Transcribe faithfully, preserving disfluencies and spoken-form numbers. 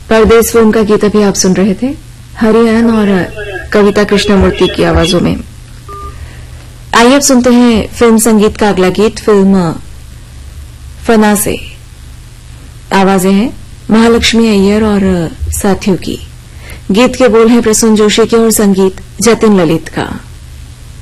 परदेस film का गीत अभी आप सुन रहे थे हरिहरन और कविता कृष्णमूर्ति की आवाजों में। आइए अब सुनते हैं फिल्म संगीत का अगला गीत, फिल्म फना से। आवाजें हैं महालक्ष्मी अय्यर और साथियों की। गीत के बोल हैं प्रसून जोशी के और संगीत जतिन ललित का।